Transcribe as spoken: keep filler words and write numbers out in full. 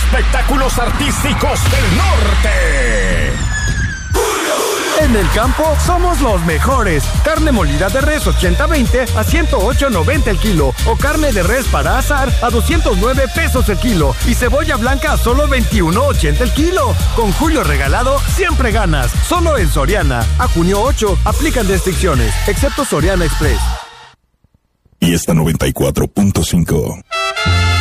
espectáculos artísticos del norte. En el campo somos los mejores. Carne molida de res ochenta veinte a ciento ocho noventa el kilo. O carne de res para asar a doscientos nueve pesos el kilo. Y cebolla blanca a solo veintiuno ochenta el kilo. Con Julio Regalado siempre ganas. Solo en Soriana. A junio ocho aplican restricciones, excepto Soriana Express. Y esta noventa y cuatro punto cinco.